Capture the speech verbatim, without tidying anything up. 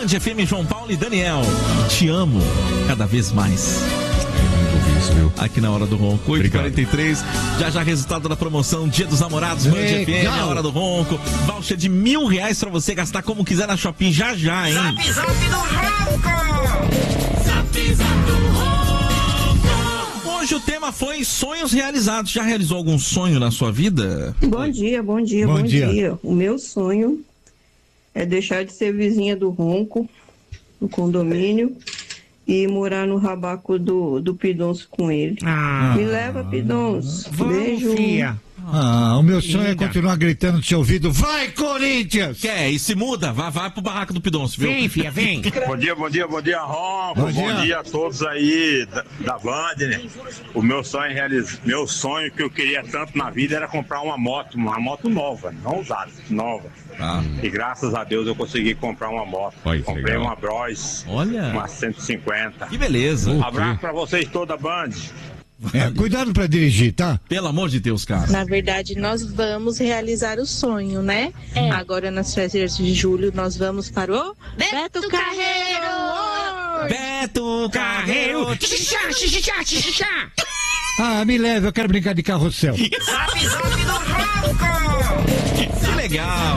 Band F M, João Paulo e Daniel. Te amo cada vez mais. Aqui na Hora do Ronco, oito e quarenta e três. Já já resultado da promoção Dia dos Namorados, Band F M, a Hora do Ronco. Voucher de mil reais pra você gastar como quiser na Shopping já já, hein? Zap, zap do Ronco! Zap, zap do Ronco! Hoje o tema foi sonhos realizados. Já realizou algum sonho na sua vida? Bom dia, bom dia, bom, Bom dia. dia. O meu sonho é deixar de ser vizinha do Ronco, no condomínio, e morar no rabaco do, do Pidonço com ele. Ah, Me leva, Pidonço. vamos, Beijo. fia. Ah, o meu sonho é Linda. continuar gritando no seu ouvido, vai Corinthians! Quer? E se muda? Vai, vai pro barraco do Pidonço, viu? Vem, filha, vem. Bom dia, bom dia, bom dia, Ronco. Bom Bom, dia. dia a todos aí da, da Band, né? O meu sonho, realiz... meu sonho que eu queria tanto na vida era comprar uma moto, uma moto nova, não usada, nova. Ah. E graças a Deus eu consegui comprar uma moto. Olha que Comprei legal. uma Bros, Olha. uma cento e cinquenta. Que beleza. Abraço pra vocês toda a Band. É, cuidado pra dirigir, tá? Pelo amor de Deus, cara. Na verdade, nós vamos realizar o sonho, né? Agora, nas festas de julho, nós vamos para o Beto, Beto Carreiro! Beto Carreiro. Xixá, xixá, xixá. Ah, me leve, eu quero brincar de carrossel. Zap, zap do Ronco! Que legal.